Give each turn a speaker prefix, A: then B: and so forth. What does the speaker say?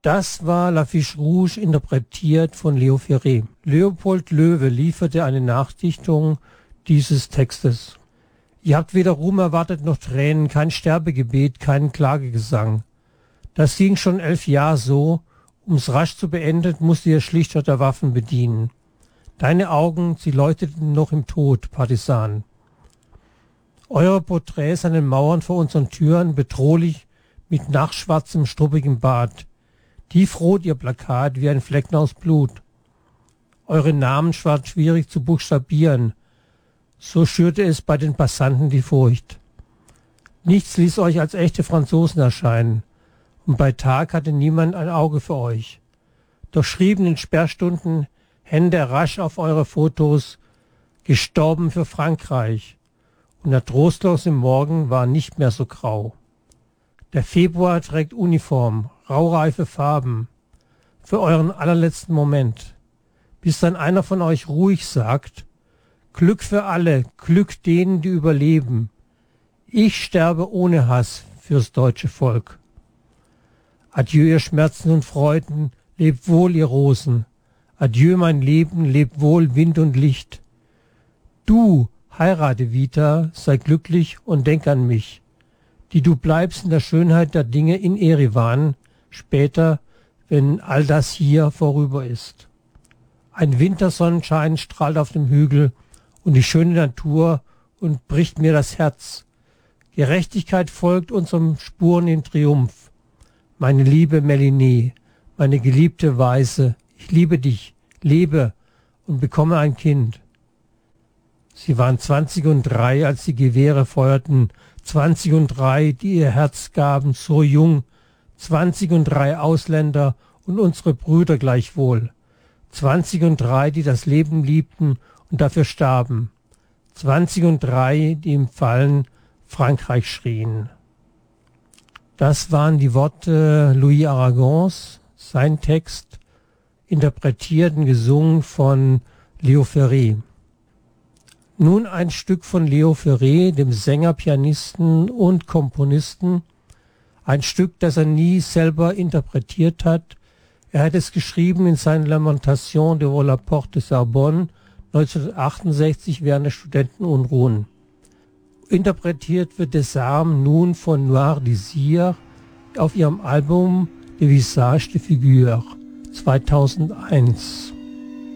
A: Das war L'Affiche Rouge, interpretiert von Leo Ferré. Leopold Löwe lieferte eine Nachdichtung dieses Textes. Ihr habt weder Ruhm erwartet noch Tränen, kein Sterbegebet, keinen Klagegesang. Das ging schon 11 Jahre so, um's rasch zu beenden, musste ihr schlichter der Waffen bedienen. Deine Augen, sie leuchteten noch im Tod, Partisan. Eure Porträts an den Mauern vor unseren Türen, bedrohlich mit nachtschwarzem, struppigem Bart. Tiefrot ihr Plakat wie ein Flecken aus Blut. Eure Namen schwarz schwierig zu buchstabieren. So schürte es bei den Passanten die Furcht. Nichts ließ euch als echte Franzosen erscheinen. Und bei Tag hatte niemand ein Auge für euch. Doch schrieben in Sperrstunden Hände rasch auf eure Fotos, gestorben für Frankreich. Und der trostlose Morgen war nicht mehr so grau. Der Februar trägt Uniform, raureife Farben, für euren allerletzten Moment, bis dann einer von euch ruhig sagt, Glück für alle, Glück denen, die überleben. Ich sterbe ohne Hass fürs deutsche Volk. Adieu, ihr Schmerzen und Freuden, lebt wohl, ihr Rosen. Adieu, mein Leben, lebt wohl, Wind und Licht. Du, heirate, Vita, sei glücklich und denk an mich, die du bleibst in der Schönheit der Dinge in Erivan, später, wenn all das hier vorüber ist. Ein Wintersonnenschein strahlt auf dem Hügel und die schöne Natur und bricht mir das Herz. Gerechtigkeit folgt unseren Spuren in Triumph. Meine liebe Melanie, meine geliebte Weiße, ich liebe dich, lebe und bekomme ein Kind. Sie waren 20:03, als die Gewehre feuerten, 20:03, die ihr Herz gaben, so jung, 20:03 Ausländer und unsere Brüder gleichwohl, 20:03, die das Leben liebten und dafür starben, 20:03, die im Fallen Frankreich schrien. Das waren die Worte Louis Aragons, sein Text, interpretiert und gesungen von Leo Ferré. Nun ein Stück von Leo Ferré, dem Sänger, Pianisten und Komponisten. Ein Stück, das er nie selber interpretiert hat. Er hat es geschrieben in seinen Lamentation de la Porte de Sorbonne 1968 während der Studentenunruhen. Interpretiert wird Desarmes nun von Noir Désir auf ihrem Album Le Visage de Figure 2001.